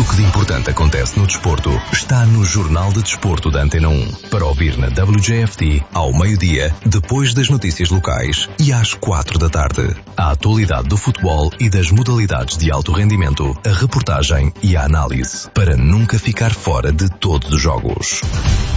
Tudo o que de importante acontece no desporto está no Jornal de Desporto da Antena 1. Para ouvir na WJFT, ao meio-dia, depois das notícias locais e às 4 da tarde. A atualidade do futebol e das modalidades de alto rendimento, a reportagem e a análise, para nunca ficar fora de todos os jogos.